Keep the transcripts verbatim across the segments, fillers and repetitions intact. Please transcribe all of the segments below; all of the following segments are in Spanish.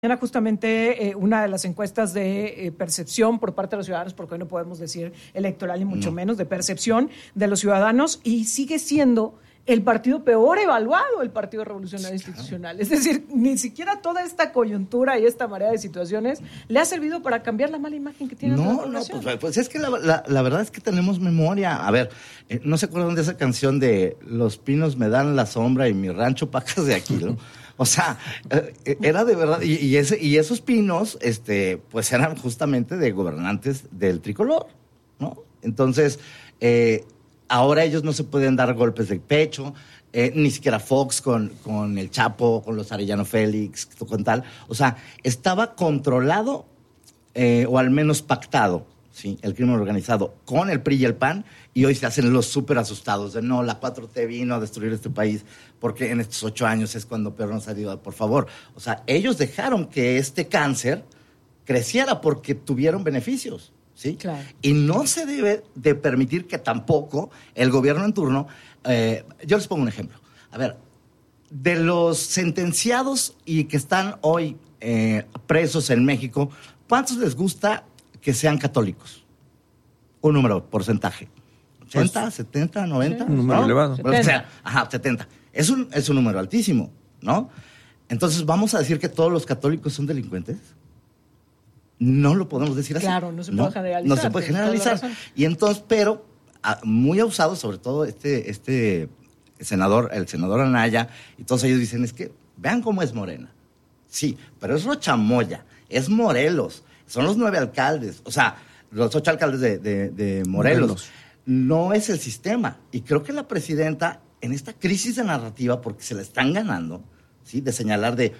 Era justamente eh, una de las encuestas de eh, percepción por parte de los ciudadanos, porque hoy no podemos decir electoral y mucho no. menos, de percepción de los ciudadanos, y sigue siendo el partido peor evaluado, el Partido Revolucionario sí, Institucional. Claro. Es decir, ni siquiera toda esta coyuntura y esta marea de situaciones le ha servido para cambiar la mala imagen que tiene no, la población. No, pues, pues es que la, la, la verdad es que tenemos memoria. A ver, eh, ¿no se acuerdan de esa canción de Los pinos me dan la sombra y mi rancho pacas de aquí, ¿no? O sea, era de verdad, y, y, ese, y esos pinos, este, pues eran justamente de gobernantes del tricolor, ¿no? Entonces, eh, ahora ellos no se pueden dar golpes de pecho, eh, ni siquiera Fox con, con el Chapo, con los Arellano Félix, con tal. O sea, estaba controlado, eh, o al menos pactado, ¿sí? El crimen organizado con el P R I y el P A N, y hoy se hacen los súper asustados de no, la cuatro T vino a destruir este país, porque en estos ocho años es cuando peor nos ha ido, por favor. O sea, ellos dejaron que este cáncer creciera porque tuvieron beneficios, ¿sí? Claro. Y no se debe de permitir que tampoco el gobierno en turno, eh, yo les pongo un ejemplo. A ver, de los sentenciados y que están hoy eh, presos en México, ¿cuántos les gusta que sean católicos? Un número, porcentaje. ¿ochenta, pues, setenta, noventa? Sí, un número ¿no? elevado. O sea, ajá, setenta. Es un, es un número altísimo, ¿no? Entonces, ¿vamos a decir que todos los católicos son delincuentes? No lo podemos decir así. Claro, no se puede no, generalizar. No se puede generalizar. Y entonces, pero muy abusado, sobre todo este, este senador, el senador Anaya, y todos ellos dicen, es que vean cómo es Morena. Sí, pero es Rochamoya, es Morelos, son los nueve alcaldes, o sea, los ocho alcaldes de, de, de Morelos. Morelos. No es el sistema. Y creo que la presidenta, en esta crisis de narrativa, porque se la están ganando, ¿sí? De señalar de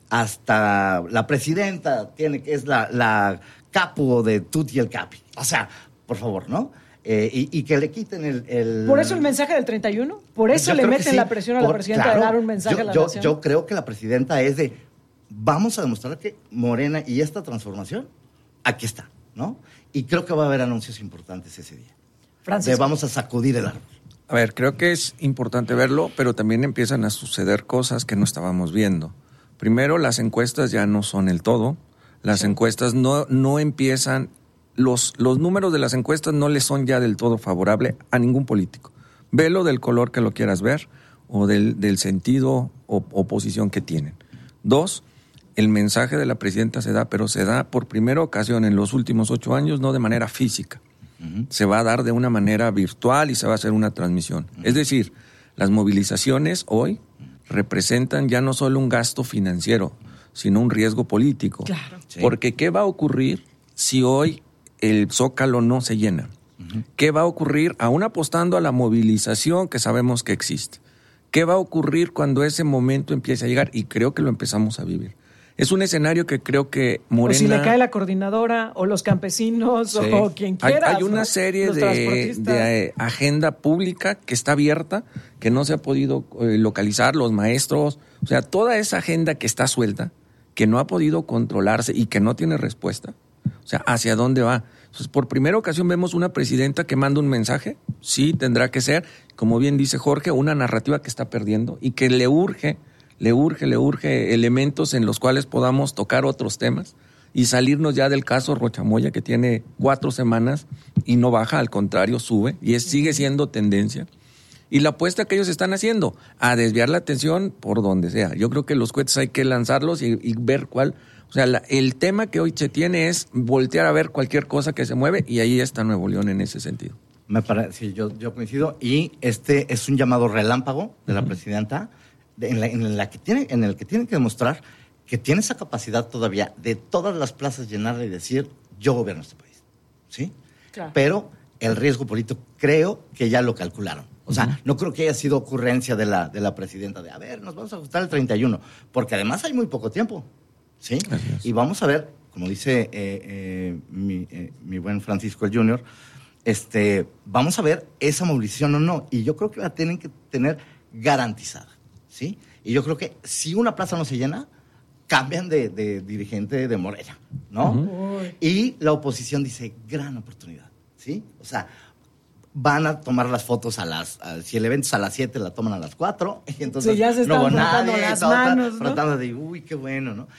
hasta la presidenta tiene que es la, la capo de Tuti el Capi. O sea, por favor, ¿no? Eh, y, y que le quiten el, el... ¿Por eso el mensaje del treinta y uno? ¿Por eso yo le meten sí. la presión a la por, presidenta claro, de dar un mensaje yo, a la yo, nación? Yo creo que la presidenta es de, vamos a demostrar que Morena y esta transformación, aquí está, ¿no? Y creo que va a haber anuncios importantes ese día. Francisco. De vamos a sacudir el árbol. A ver, creo que es importante verlo, pero también empiezan a suceder cosas que no estábamos viendo. Primero, las encuestas ya no son el todo. Las sí. encuestas no, no empiezan... Los, los números de las encuestas no le son ya del todo favorable a ningún político. Velo del color que lo quieras ver o del, del sentido o, o posición que tienen. Dos, el mensaje de la presidenta se da, pero se da por primera ocasión en los últimos ocho años, no de manera física. Uh-huh. Se va a dar de una manera virtual y se va a hacer una transmisión. Uh-huh. Es decir, las movilizaciones hoy representan ya no solo un gasto financiero, sino un riesgo político. Claro. Sí. Porque ¿qué va a ocurrir si hoy el Zócalo no se llena? Uh-huh. ¿Qué va a ocurrir aún apostando a la movilización que sabemos que existe? ¿Qué va a ocurrir cuando ese momento empiece a llegar? Y creo que lo empezamos a vivir. Es un escenario que creo que Morena... O si le cae la coordinadora, o los campesinos, sí. o quien quiera. Hay, hay una ¿no? serie de, de agenda pública que está abierta, que no se ha podido eh, localizar, los maestros, o sea, toda esa agenda que está suelta, que no ha podido controlarse y que no tiene respuesta. O sea, ¿hacia dónde va? Entonces, por primera ocasión vemos una presidenta que manda un mensaje, sí, tendrá que ser, como bien dice Jorge, una narrativa que está perdiendo y que le urge... Le urge, le urge elementos en los cuales podamos tocar otros temas y salirnos ya del caso Rochamoya, que tiene cuatro semanas y no baja, al contrario, sube y es, sigue siendo tendencia. Y la apuesta que ellos están haciendo, a desviar la atención por donde sea. Yo creo que los cohetes hay que lanzarlos y, y ver cuál... O sea, la, el tema que hoy se tiene es voltear a ver cualquier cosa que se mueve y ahí está Nuevo León en ese sentido. Me parece, sí, yo, yo coincido. Y este es un llamado relámpago de la uh-huh. presidenta, En, la, en, la que tiene, en el que tiene que demostrar que tiene esa capacidad todavía de todas las plazas llenarla y decir, yo gobierno este país, ¿sí? Claro. Pero el riesgo político creo que ya lo calcularon. O sea, uh-huh. no creo que haya sido ocurrencia de la, de la presidenta de, a ver, nos vamos a ajustar el treinta y uno, porque además hay muy poco tiempo, ¿sí? Y vamos a ver, como dice eh, eh, mi, eh, mi buen Francisco el Junior, este, vamos a ver esa movilización o no, y yo creo que la tienen que tener garantizada. ¿Sí? Y yo creo que si una plaza no se llena, cambian de, de dirigente de Morena, ¿no? Uh-huh. Y la oposición dice, gran oportunidad, ¿sí? O sea, van a tomar las fotos a las... A, si el evento es a las siete, la toman a las cuatro, y entonces sí, ya se no hubo nadie, las manos, ¿no? Tratando de, uy, qué bueno, ¿no?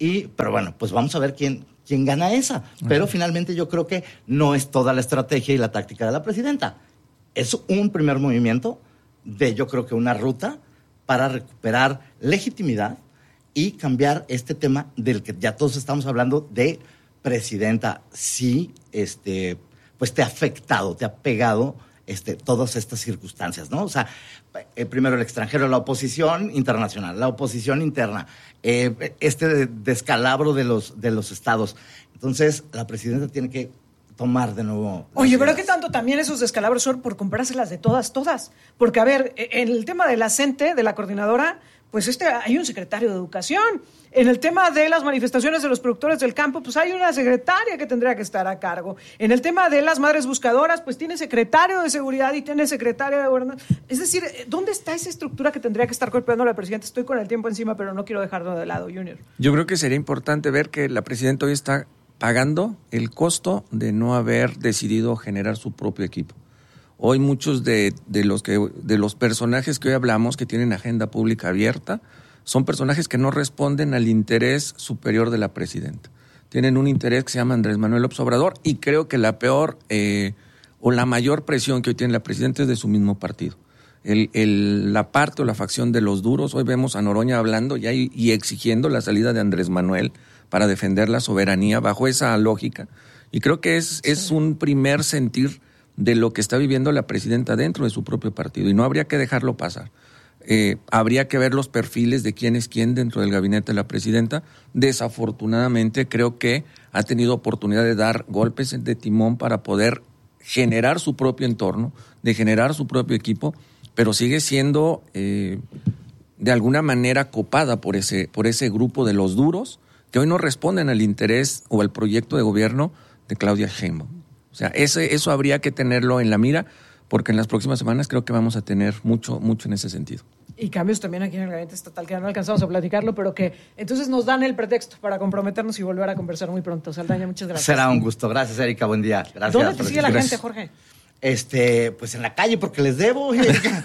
Y, pero bueno, pues vamos a ver quién, quién gana esa. Pero uh-huh. finalmente yo creo que no es toda la estrategia y la táctica de la presidenta. Es un primer movimiento de, yo creo que una ruta para recuperar legitimidad y cambiar este tema del que ya todos estamos hablando de presidenta. Sí, este, pues te ha afectado, te ha pegado este, todas estas circunstancias, ¿no? O sea, eh, primero el extranjero, la oposición internacional, la oposición interna, eh, este descalabro de los, de los estados. Entonces, la presidenta tiene que tomar de nuevo. Oye, pero ¿qué tanto también esos descalabros son por comprárselas de todas, todas? Porque, a ver, en el tema de la CENTE, de la coordinadora, pues este hay un secretario de Educación. En el tema de las manifestaciones de los productores del campo, pues hay una secretaria que tendría que estar a cargo. En el tema de las madres buscadoras, pues tiene secretario de Seguridad y tiene secretaria de Gobernanza. Es decir, ¿dónde está esa estructura que tendría que estar golpeando a la presidenta? Estoy con el tiempo encima, pero no quiero dejarlo de lado, Junior. Yo creo que sería importante ver que la presidenta hoy está pagando el costo de no haber decidido generar su propio equipo. Hoy muchos de, de, los que, de los personajes que hoy hablamos, que tienen agenda pública abierta, son personajes que no responden al interés superior de la presidenta. Tienen un interés que se llama Andrés Manuel López Obrador, y creo que la peor eh, o la mayor presión que hoy tiene la presidenta es de su mismo partido. El, el, la parte o la facción de los duros. Hoy vemos a Noroña hablando ya y, y exigiendo la salida de Andrés Manuel para defender la soberanía bajo esa lógica. Y creo que es, sí. es un primer sentir de lo que está viviendo la presidenta dentro de su propio partido, y no habría que dejarlo pasar. Eh, habría que ver los perfiles de quién es quién dentro del gabinete de la presidenta. Desafortunadamente creo que ha tenido oportunidad de dar golpes de timón para poder generar su propio entorno, de generar su propio equipo, pero sigue siendo eh, de alguna manera copada por ese, por ese grupo de los duros que hoy no responden al interés o al proyecto de gobierno de Claudia Sheinbaum. O sea, ese, eso habría que tenerlo en la mira, porque en las próximas semanas creo que vamos a tener mucho, mucho en ese sentido. Y cambios también aquí en el gabinete estatal, que no alcanzamos a platicarlo, pero que entonces nos dan el pretexto para comprometernos y volver a conversar muy pronto. Saldaña, muchas gracias. Será un gusto. Gracias, Erika. Buen día. Gracias. ¿Dónde te sigue la gracias. gente, Jorge? Este, pues en la calle, porque les debo, Erika.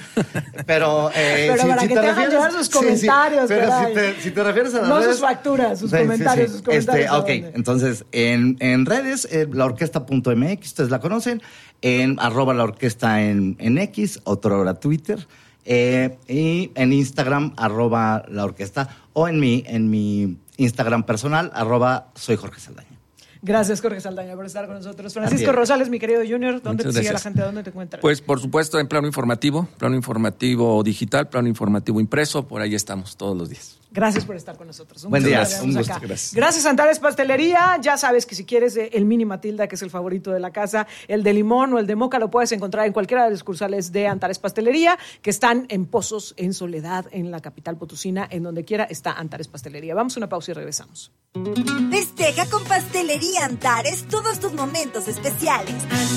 Pero, eh, pero si, para si que te te hagan refieres, llevar sus comentarios. Sí, sí, pero si te, si te refieres a las no redes... No sus facturas, sus sí, comentarios, sí, sí. sus comentarios. Este, ok, ¿dónde? Entonces, en, en redes, eh, la orquesta punto m x, ustedes la conocen, en arroba la orquesta en, en X, otra hora Twitter, eh, y en Instagram, arroba la orquesta, o en mi, en mi Instagram personal, arroba soy Jorge Saldaña. Gracias, Jorge Saldaña, por estar con nosotros. Francisco Rosales, mi querido Junior, ¿dónde Muchas te sigue gracias. la gente? ¿Dónde te encuentras? Pues, por supuesto, en plano informativo, plano informativo digital, plano informativo impreso, por ahí estamos todos los días. Gracias por estar con nosotros. Un Buen día, un gusto. Gracias. Gracias, Antares Pastelería. Ya sabes que si quieres el mini Matilda, que es el favorito de la casa, el de limón o el de moca, lo puedes encontrar en cualquiera de las sucursales de Antares Pastelería, que están en Pozos, en Soledad, en la capital potosina, en donde quiera está Antares Pastelería. Vamos a una pausa y regresamos. Festeja con Pastelería Antares todos tus momentos especiales.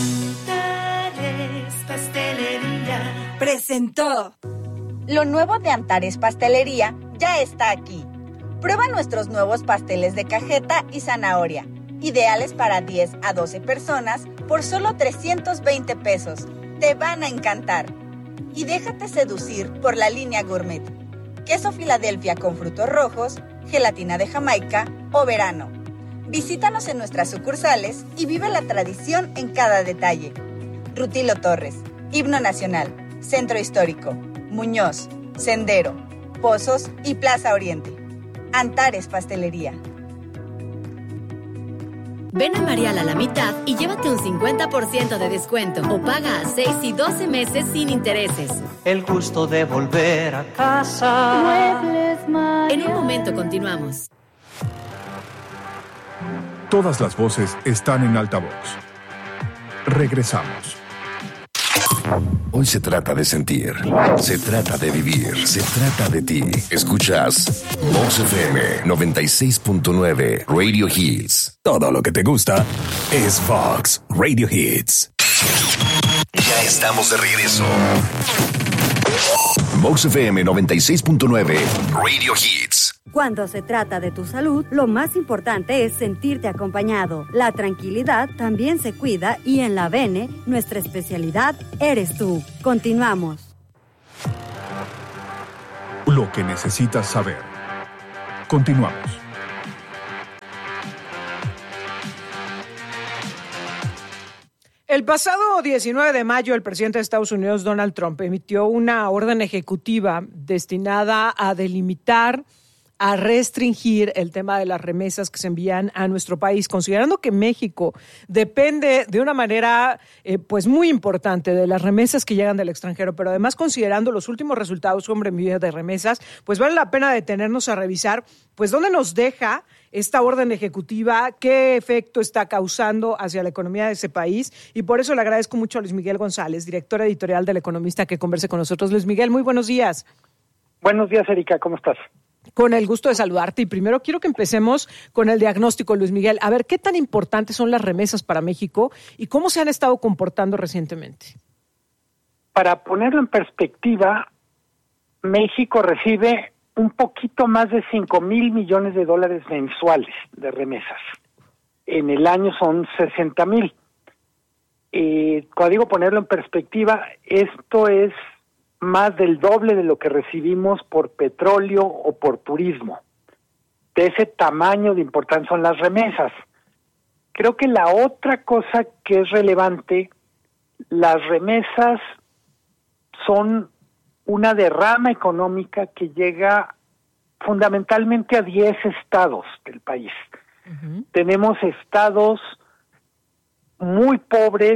Antares Pastelería presentó. Lo nuevo de Antares Pastelería ya está aquí. Prueba nuestros nuevos pasteles de cajeta y zanahoria, ideales para diez a doce personas por solo trescientos veinte pesos. Te van a encantar. Y déjate seducir por la línea gourmet. Queso Filadelfia con frutos rojos, gelatina de Jamaica o verano. Visítanos en nuestras sucursales y vive la tradición en cada detalle. Rutilo Torres, Himno Nacional, Centro Histórico, Muñoz, Sendero, Pozos y Plaza Oriente. Antares Pastelería. Ven a Marial a la mitad y llévate un cincuenta por ciento de descuento o paga a seis y doce meses sin intereses. El gusto de volver a casa. Muebles Marial. En un momento continuamos. Todas las voces están en altavoz. Regresamos. Hoy se trata de sentir, se trata de vivir, se trata de ti. Escuchas Vox F M noventa y seis punto nueve Radio Hits. Todo lo que te gusta es Vox Radio Hits. Ya estamos de regreso. Vox F M noventa y seis punto nueve Radio Hits. Cuando se trata de tu salud, lo más importante es sentirte acompañado. La tranquilidad también se cuida y en la Bene, nuestra especialidad eres tú. Continuamos. Lo que necesitas saber. Continuamos. El pasado diecinueve de mayo, el presidente de Estados Unidos, Donald Trump, emitió una orden ejecutiva destinada a delimitar, a restringir el tema de las remesas que se envían a nuestro país, considerando que México depende de una manera eh, pues muy importante de las remesas que llegan del extranjero, pero además considerando los últimos resultados sobre envío de remesas, pues vale la pena detenernos a revisar pues dónde nos deja esta orden ejecutiva, qué efecto está causando hacia la economía de ese país, y por eso le agradezco mucho a Luis Miguel González, director editorial del Economista, que converse con nosotros. Luis Miguel, muy buenos días. Buenos días, Erika, ¿cómo estás? Con el gusto de saludarte, y primero quiero que empecemos con el diagnóstico, Luis Miguel. A ver, ¿qué tan importantes son las remesas para México y cómo se han estado comportando recientemente? Para ponerlo en perspectiva, México recibe un poquito más de cinco mil millones de dólares mensuales de remesas. En el año son sesenta mil. Eh, cuando digo ponerlo en perspectiva, esto es más del doble de lo que recibimos por petróleo o por turismo. De ese tamaño de importancia son las remesas. Creo que la otra cosa que es relevante, las remesas son una derrama económica que llega fundamentalmente a diez estados del país. Uh-huh. Tenemos estados muy pobres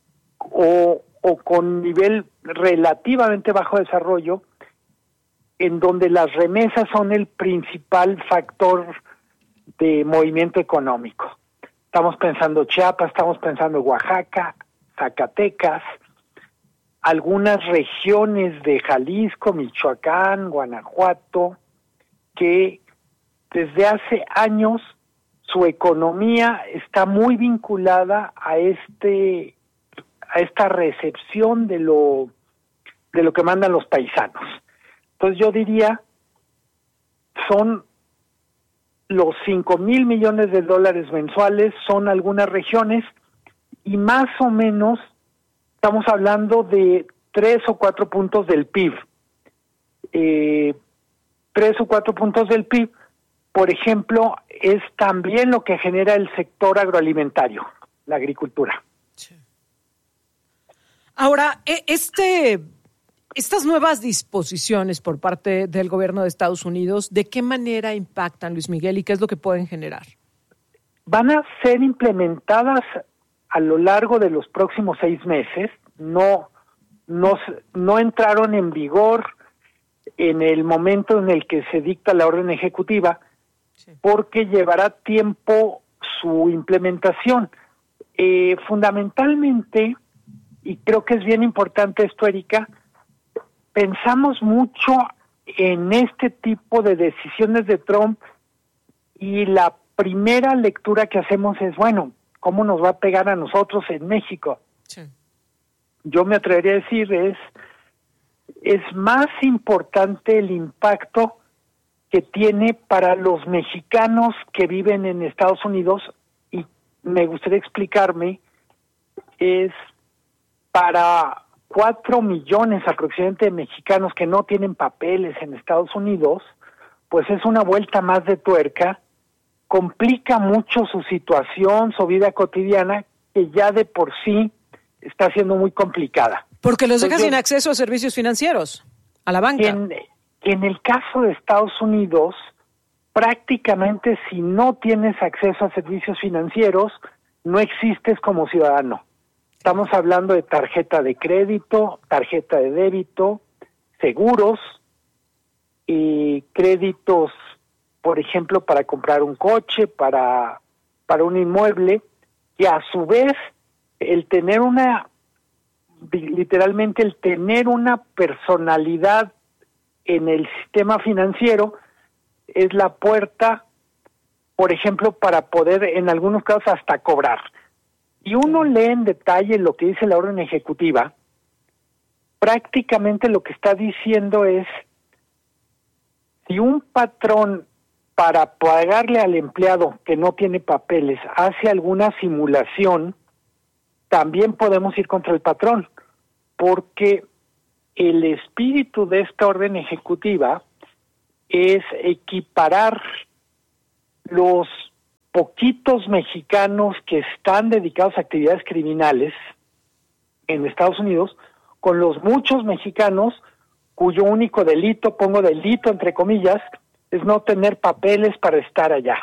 o o con nivel relativamente bajo de desarrollo, en donde las remesas son el principal factor de movimiento económico. Estamos pensando Chiapas, estamos pensando Oaxaca, Zacatecas, algunas regiones de Jalisco, Michoacán, Guanajuato, que desde hace años su economía está muy vinculada a este a esta recepción de lo de lo que mandan los paisanos. Entonces yo diría, son los cinco mil millones de dólares mensuales, son algunas regiones, y más o menos estamos hablando de tres o cuatro puntos del P I B. Eh, tres o cuatro puntos del P I B, por ejemplo, es también lo que genera el sector agroalimentario, la agricultura. Sí. Ahora, este, estas nuevas disposiciones por parte del gobierno de Estados Unidos, ¿de qué manera impactan, Luis Miguel, y qué es lo que pueden generar? Van a ser implementadas a lo largo de los próximos seis meses. No, no, no entraron en vigor en el momento en el que se dicta la orden ejecutiva, sí, porque llevará tiempo su implementación. Eh, fundamentalmente, y creo que es bien importante esto, Erika, pensamos mucho en este tipo de decisiones de Trump y la primera lectura que hacemos es, bueno, ¿cómo nos va a pegar a nosotros en México? Sí. Yo me atrevería a decir, es, es más importante el impacto que tiene para los mexicanos que viven en Estados Unidos, y me gustaría explicarme, es para cuatro millones aproximadamente de mexicanos que no tienen papeles en Estados Unidos, pues es una vuelta más de tuerca, complica mucho su situación, su vida cotidiana, que ya de por sí está siendo muy complicada. Porque los deja sin acceso a servicios financieros, a la banca. En, en el caso de Estados Unidos, prácticamente si no tienes acceso a servicios financieros, no existes como ciudadano. Estamos hablando de tarjeta de crédito, tarjeta de débito, seguros y créditos, por ejemplo, para comprar un coche, para, para un inmueble, y a su vez el tener una, literalmente el tener una personalidad en el sistema financiero es la puerta, por ejemplo, para poder en algunos casos hasta cobrar. Y uno lee en detalle lo que dice la orden ejecutiva, prácticamente lo que está diciendo es, si un patrón para pagarle al empleado que no tiene papeles hace alguna simulación, también podemos ir contra el patrón, porque el espíritu de esta orden ejecutiva es equiparar los poquitos mexicanos que están dedicados a actividades criminales, en Estados Unidos con los muchos mexicanos cuyo único delito, pongo delito entre comillas, es no tener papeles para estar allá.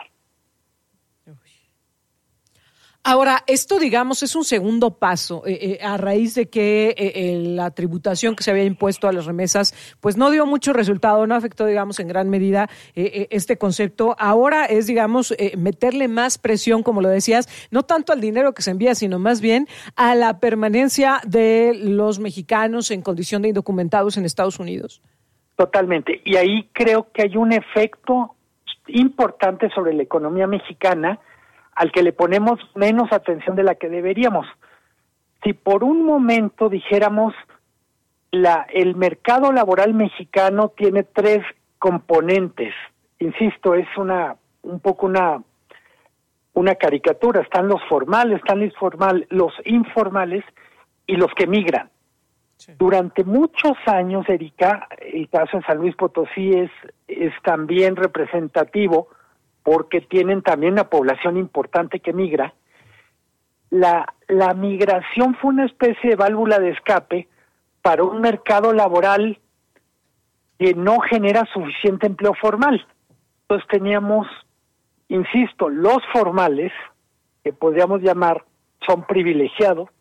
Ahora, esto, digamos, es un segundo paso eh, eh, a raíz de que eh, eh, la tributación que se había impuesto a las remesas, pues no dio mucho resultado, no afectó, digamos, en gran medida eh, eh, este concepto. Ahora es, digamos, eh, meterle más presión, como lo decías, no tanto al dinero que se envía, sino más bien a la permanencia de los mexicanos en condición de indocumentados en Estados Unidos. Totalmente. Y ahí creo que hay un efecto importante sobre la economía mexicana al que le ponemos menos atención de la que deberíamos. Si por un momento dijéramos, la, el mercado laboral mexicano tiene tres componentes, insisto, es una un poco una, una caricatura, están los formales, están los, formal, los informales y los que migran. Sí. Durante muchos años, Erika, el caso de San Luis Potosí es, es también representativo, porque tienen también una población importante que migra. La, la migración fue una especie de válvula de escape para un mercado laboral que no genera suficiente empleo formal. Entonces teníamos, insisto, los formales, que podríamos llamar, son privilegiados.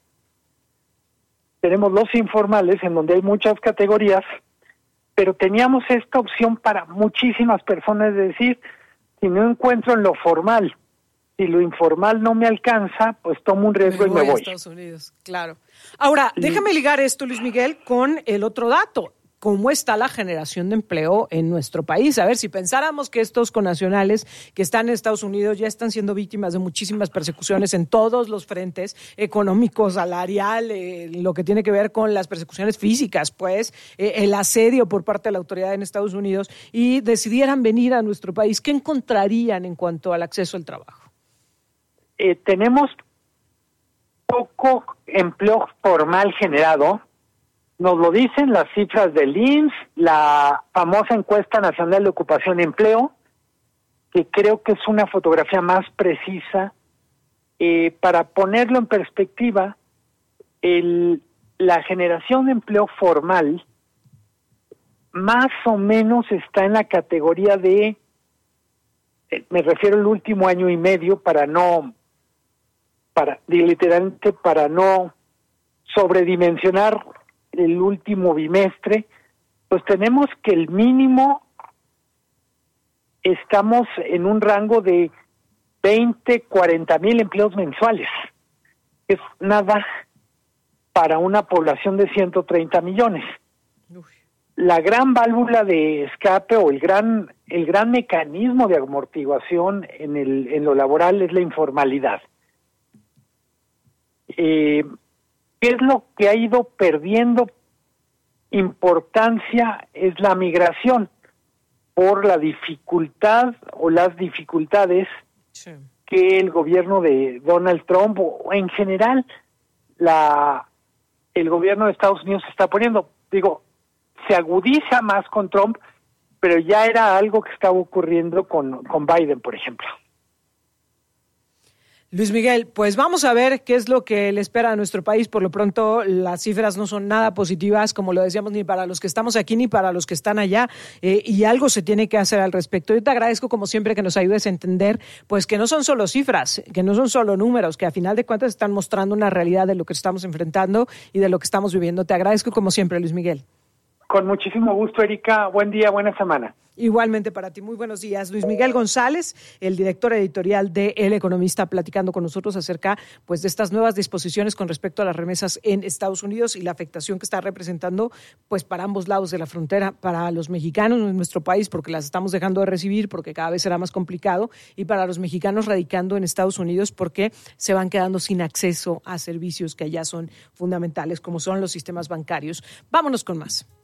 Tenemos los informales, en donde hay muchas categorías, pero teníamos esta opción para muchísimas personas, de decir, si no encuentro en lo formal, si lo informal no me alcanza, pues tomo un riesgo me y me voy. A Estados Unidos, claro. Ahora, sí. Déjame ligar esto, Luis Miguel, con el otro dato. ¿Cómo está la generación de empleo en nuestro país? A ver, si pensáramos que estos connacionales que están en Estados Unidos ya están siendo víctimas de muchísimas persecuciones en todos los frentes, económico, salarial, eh, lo que tiene que ver con las persecuciones físicas, pues, eh, el asedio por parte de la autoridad en Estados Unidos, y decidieran venir a nuestro país, ¿qué encontrarían en cuanto al acceso al trabajo? Eh, tenemos poco empleo formal generado. Nos lo dicen las cifras del I M S S, la famosa encuesta nacional de ocupación y empleo, que creo que es una fotografía más precisa. Eh, para ponerlo en perspectiva, el, la generación de empleo formal más o menos está en la categoría de, eh, me refiero al último año y medio, para no, para literalmente para no sobredimensionar el último bimestre, pues tenemos que el mínimo estamos en un rango de veinte, cuarenta mil empleos mensuales. Es nada para una población de ciento treinta millones. Uf. La gran válvula de escape o el gran el gran mecanismo de amortiguación en el en lo laboral es la informalidad. Eh, ¿Qué es lo que ha ido perdiendo importancia? Es la migración, por la dificultad o las dificultades sí. que el gobierno de Donald Trump o en general la el gobierno de Estados Unidos está poniendo. Digo, se agudiza más con Trump, pero ya era algo que estaba ocurriendo con, con Biden, por ejemplo. Luis Miguel, pues vamos a ver qué es lo que le espera a nuestro país. Por lo pronto, las cifras no son nada positivas, como lo decíamos, ni para los que estamos aquí ni para los que están allá, eh, y algo se tiene que hacer al respecto. Yo te agradezco, como siempre, que nos ayudes a entender pues que no son solo cifras, que no son solo números, que a final de cuentas están mostrando una realidad de lo que estamos enfrentando y de lo que estamos viviendo. Te agradezco, como siempre, Luis Miguel. Con muchísimo gusto, Erika. Buen día, buena semana. Igualmente para ti, muy buenos días. Luis Miguel González, el director editorial de El Economista, platicando con nosotros acerca pues de estas nuevas disposiciones con respecto a las remesas en Estados Unidos y la afectación que está representando pues para ambos lados de la frontera, para los mexicanos en nuestro país, porque las estamos dejando de recibir, porque cada vez será más complicado, y para los mexicanos radicando en Estados Unidos, porque se van quedando sin acceso a servicios que allá son fundamentales, como son los sistemas bancarios. Vámonos con más.